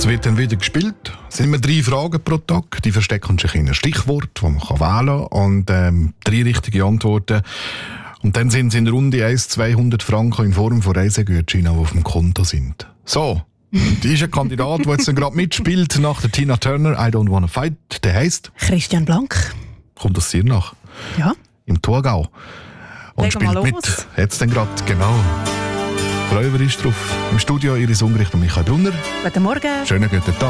wird dann wieder gespielt. Es sind immer 3 Fragen pro Tag. Die verstecken sich in ein Stichwort, das man wählen kann. Und 3 richtige Antworten. Und dann sind es in der Runde 200 Franken in Form von Reisegutscheinen, die auf dem Konto sind. So, die ist ein Kandidat, der jetzt gerade mitspielt nach der Tina Turner «I Don't Wanna Fight». Der heisst Christian Blank. Kommt aus Sirnach. Ja. Im Thurgau. Und Legen wir spielt los. mit. Jetzt dann gerade, genau. Räuber ist drauf. Im Studio Iris Ungericht und Michael Brunner. Guten Morgen. Schönen guten Tag.